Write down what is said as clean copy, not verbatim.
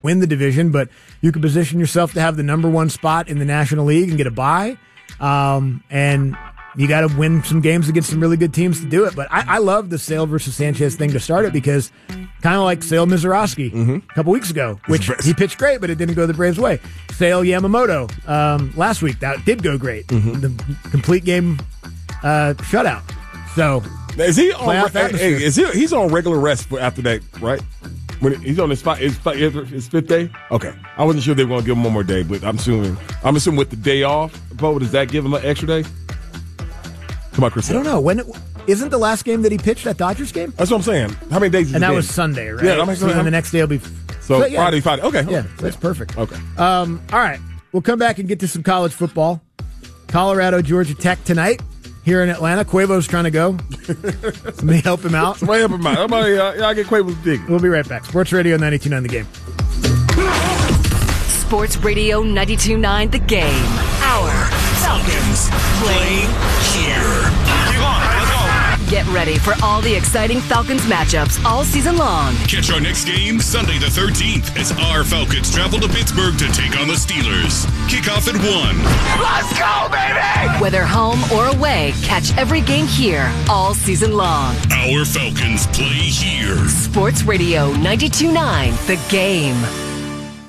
win the division, but you can position yourself to have the number one spot in the National League and get a bye. And you got to win some games against some really good teams to do it. But I love the Sale versus Sanchez thing to start it because kind of like Sale Mizorowski a couple weeks ago, which he pitched great, but it didn't go the Braves' way. Sale Yamamoto last week, that did go great. The complete game shutout. So is he on? He's on regular rest after that, right? When he's on his fifth day. Okay, I wasn't sure they were going to give him one more day, but I'm assuming with the day off. Bo, does that give him an extra day? Come on, Chris. I don't know isn't the last game that he pitched that Dodgers game? That's what I'm saying. How many days? And that was Sunday, right? Yeah, and then the next day will be Friday. Okay, yeah, that's perfect. Okay. All right, we'll come back and get to some college football. Colorado, Georgia Tech tonight. Here in Atlanta, Quavo's trying to go. Somebody help him out. Somebody help him out. I get Quavo's dig. We'll be right back. Sports Radio 92.9 The Game. Sports Radio 92.9 The Game. Our Falcons play here. Keep on. Let's go. Get ready for all the exciting Falcons matchups all season long. Catch our next game Sunday the 13th as our Falcons travel to Pittsburgh to take on the Steelers. Kickoff at 1. Let's go, baby! Whether home or away, catch every game here all season long. Our Falcons play here. Sports Radio 92.9 The Game.